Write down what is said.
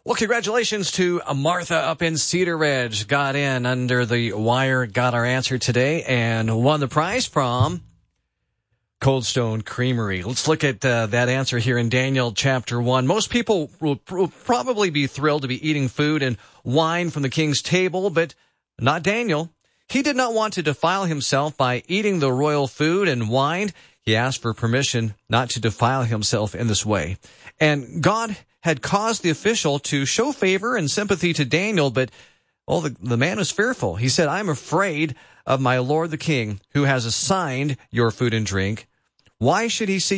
Well, congratulations to Martha up in Cedar Ridge. Got in under the wire, got our answer today, and won the prize from Cold Stone Creamery. Let's look at that answer here in Daniel chapter 1. Most people will probably be thrilled to be eating food and wine from the king's table, but not Daniel. He did not want to defile himself by eating the royal food and wine. He asked for permission not to defile himself in this way. And God had caused the official to show favor and sympathy to Daniel, but the man was fearful. He said, "I'm afraid of my lord the king, who has assigned your food and drink. Why should he see